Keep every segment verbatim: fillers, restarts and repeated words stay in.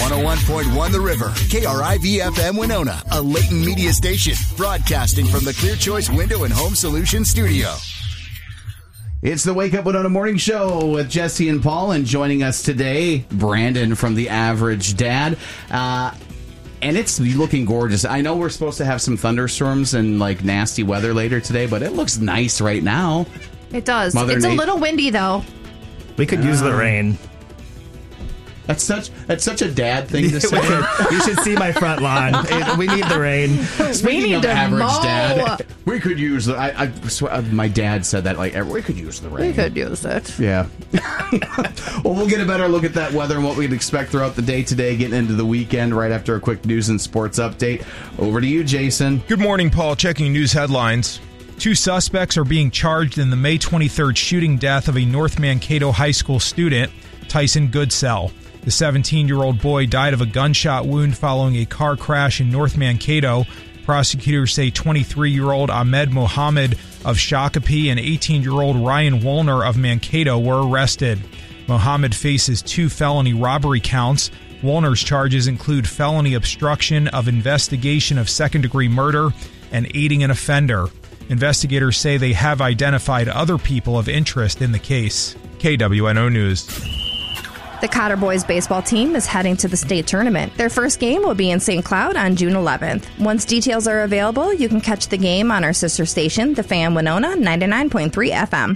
one oh one point one The River, K R I V F M Winona, a Layton media station, broadcasting from the Clear Choice Window and Home Solutions studio. It's the Wake Up Winona Morning Show with Jesse and Paul, and joining us today, Brandon from The Average Dad. Uh, and it's looking gorgeous. I know we're supposed to have some thunderstorms and like nasty weather later today, but it looks nice right now. It does. Mother it's Nat- a little windy, though. We could uh, use the rain. That's such that's such a dad thing to say. You should see my front lawn. It, we need the rain. Speaking we need of to average mow. dad, we could use the. I, I swear, my dad said that like we could use the rain. We could use it. Yeah. Well, we'll get a better look at that weather and what we'd expect throughout the day today, getting into the weekend right after a quick news and sports update. Over to you, Jason. Good morning, Paul. Checking news headlines. Two suspects are being charged in the May twenty-third shooting death of a North Mankato high school student, Tyson Goodsell. The seventeen-year-old boy died of a gunshot wound following a car crash in North Mankato. Prosecutors say twenty-three-year-old Ahmed Mohammed of Shakopee and eighteen-year-old Ryan Woolner of Mankato were arrested. Mohammed faces two felony robbery counts. Woolner's charges include felony obstruction of investigation of second-degree murder and aiding an offender. Investigators say they have identified other people of interest in the case. K W N O News. The Cotter Boys baseball team is heading to the state tournament. Their first game will be in Saint Cloud on June eleventh. Once details are available, you can catch the game on our sister station, The Fan Winona, ninety-nine point three F M.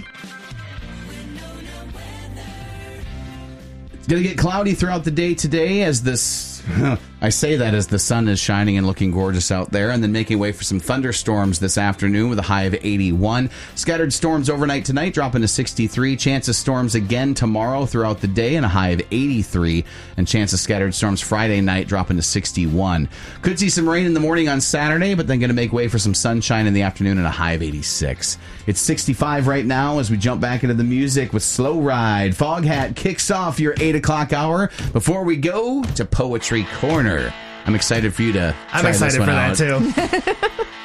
It's going to get cloudy throughout the day today as this... I say that as the sun is shining and looking gorgeous out there, and then making way for some thunderstorms this afternoon with a high of eighty-one. Scattered storms overnight tonight, dropping to sixty-three. Chance of storms again tomorrow throughout the day and a high of eighty-three. And chance of scattered storms Friday night, dropping to sixty-one. Could see some rain in the morning on Saturday, but then going to make way for some sunshine in the afternoon and a high of eighty-six. It's sixty-five right now as we jump back into the music with Slow Ride. Foghat kicks off your eight o'clock hour before we go to Poetry Corner. I'm excited for you to try I'm excited this one for out. that, too.